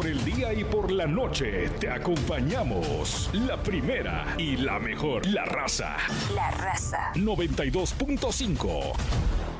el día y por la noche te acompañamos. La primera y la mejor, La Raza. La Raza. 92.5.